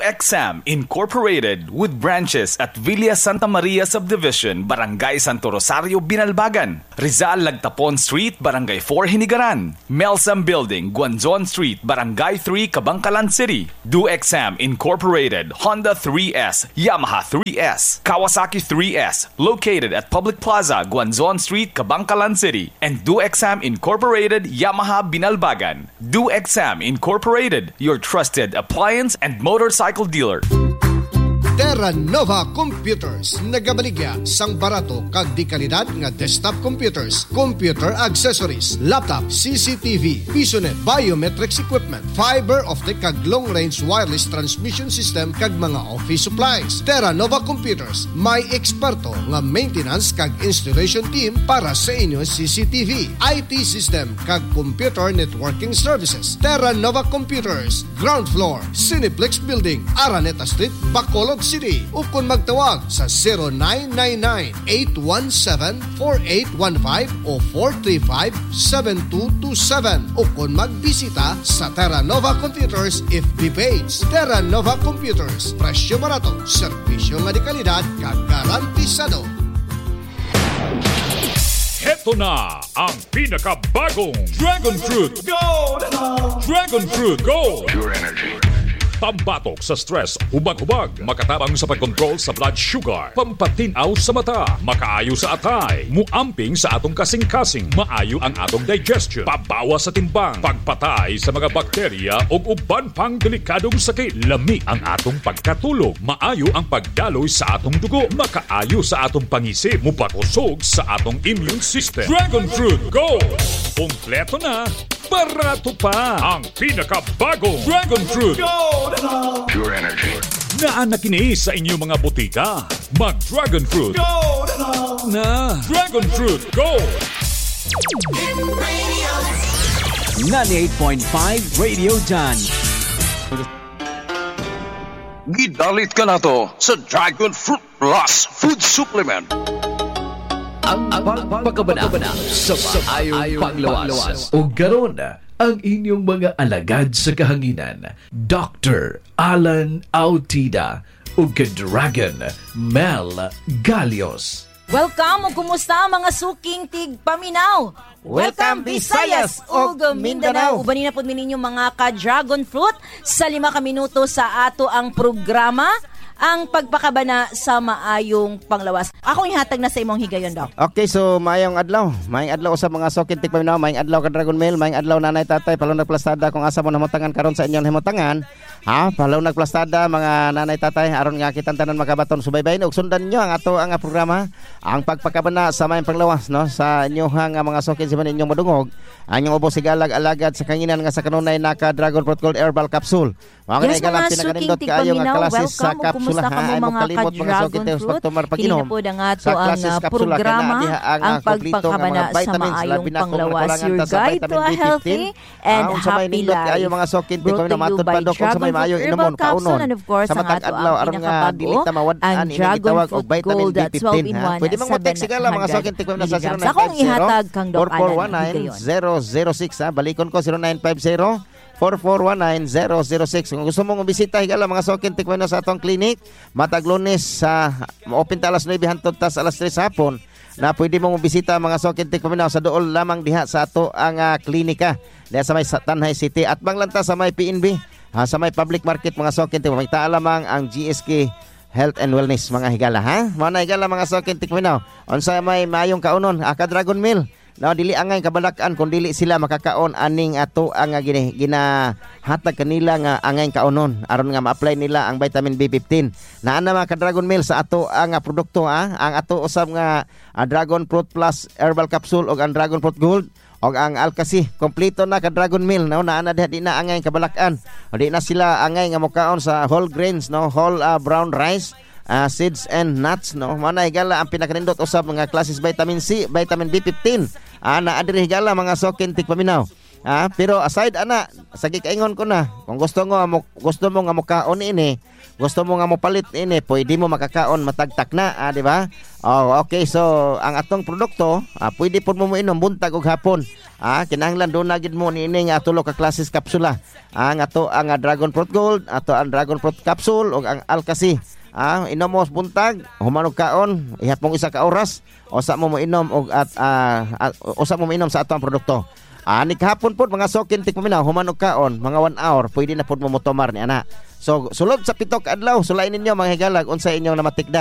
DoExam Incorporated with branches at Villa Santa Maria Subdivision, Barangay Santo Rosario, Binalbagan. Rizal Lagtapon Street, Barangay 4, Hinigaran. Melsam Building, Guanzon Street, Barangay 3, Kabangkalan City. DoExam Incorporated, Honda 3S, Yamaha 3S, Kawasaki 3S, located at Public Plaza, Guanzon Street, Kabangkalan City. And DoExam Incorporated, Yamaha, Binalbagan. DoExam Incorporated, your trusted appliance and motorcycle dealer. Terra Nova Computers nagabaligya sang barato kag di kalidad nga desktop computers, computer accessories, laptop, CCTV, PisoNet, biometrics equipment, fiber optic kag long range wireless transmission system kag mga office supplies. Terra Nova Computers may eksperto nga maintenance kag installation team para sa inyong CCTV, IT system kag computer networking services. Terra Nova Computers, ground floor, Cineplex Building, Araneta Street, Bacolod City. O kung magtawag sa 0999-817-4815 o 435-7227 o kung magbisita sa Terra Nova Computers FB page. Terra Nova Computers, presyo barato, serbisyo nga di kalidad, kagarantisado. Heto na ang pinakabagong Dragon Fruit Gold! Dragon Fruit Gold! Pure energy. Pambatok sa stress, hubag-hubag, makatabang sa pagkontrol sa blood sugar, pampatinaw sa mata, makaayo sa atay, muamping sa atong kasing-kasing, maayo ang atong digestion, pabawas sa timbang, pagpatay sa mga bakterya o uban pang delikadong sakit, lami ang atong pagkatulog, maayo ang pagdaloy sa atong dugo, makaayo sa atong pangisip, mupakusog sa atong immune system. Dragon Fruit Gold! Kompleto na, barato pa ang pinakabagong Dragon Fruit Gold! Pure energy. Naanak kini sa inyong mga butika. Mag-Dragon Fruit Gold na Dragon Fruit Gold. 98.5 Radio John. Gidalit ka na to sa Dragon Fruit Plus Food Supplement. Ang pagpakabana sa maayong panglawas. O garon ang inyong mga alagad sa kahanginan, Dr. Alan Autida o Dragon Mel Galios. Welcome o kumusta mga suking tigpaminaw. Welcome Visayas ug Mindanao. Ubanin na po ninyong mga ka-dragon fruit sa 5 minuto sa ato ang programa. Ang pagpakabana sa maayong panglawas. Ako ihatag na sa imong higayon daw. Okay, so maayong adlaw. Maayong adlaw sa mga sokin tigpaminaw, maayong adlaw ka Dragon Mail, maayong adlaw nanay tatay, palong nagplastada kung asa mo namutangan karon sa inyong himutangan. Palong nagplastada mga nanay tatay aron nga kitang tanan makabaton subaybayin ug sundan nyo ang ato ang programa, ang pagpakabana sa maayong panglawas no sa inyong mga sokin sa inyong madungog. Anyong ubos sigalag alagad sa kanginan nga sa kanunay naka Dragon Fruit Gold Herbal Capsule. Yes, mga suking tigpaminaw, welcome o kumusta ka mo mga ka-dragon fruit. Hindi na po na nga ito ang programa, ang pagpakabana sa maayong panglawas. Your guide to a healthy and happy life. Brought to you by Dragon Fruit Herbal Capsule and of course ang ato ang pinakabago, ang Dragon Fruit Gold 12 in 1 700 mg. Akong ihatag kang Doc Alan. 4419006 balikon ko 0950 4419006. Kung gusto mong bisita higala mga sokin tikman na sa atong clinic, matag Lunes sa open ta alas 9 hangtod tas alas 3 hapon. Na pwede mong bisita mga sokin tikman sa dool lamang diha sa ato ang klinika diha sa may Tanhay City at banglanta sa may PNB, sa may public market mga sokin tikman. Magtaa lamang ang GSK Health and Wellness mga higala ha. Mga higala mga sokin tikman. Unsa may mayong kaunon aka Dragon Mill. No, dili angay kabalakan kung dili sila makakaon aning ato ang ginahatag kanila nga angay kaunon aron nga ma-apply nila ang vitamin B15. Naana mga ka-Dragon Meal sa ato ang produkto ang ato usab nga Dragon Fruit Plus Herbal Capsule ug ang Dragon Fruit Gold ug ang Alkasi. Kompleto na ka-Dragon Meal no, naana di na angay kabalakan. Di na sila angay nga mokaon sa whole grains no, whole brown rice. Seeds and nuts no, manay gala ang pinakanindot usab mga klases vitamin C, vitamin B15 naadiri higala mga sokin tikpaminaw. Pero aside ana sa gikaingon ko na kung gusto mo nga mokaon ini gusto mo nga mo palit ini, pwede mo makakaon matagtak na, di ba? Oh, okay, so ang atong produkto, pwede po mo inom buntag ug hapon. Kinahanglan do na gid mo niini nga tulo ka klases kapsula. Ang Dragon Fruit Gold, ato ang Dragon Fruit Capsule ug ang Alkasi. Inom mo buntag, human og kaon, ihapon isa ka oras, usa mo inom og usa mo inom sa atong produkto. Ni kahapon po mga sokin tik paminaw human og kaon mga 1 hour pwede na pud mo motomar ni ana. So sulod sa 7 ka adlaw sulain ninyo mga higalag unsa inyong namatikda.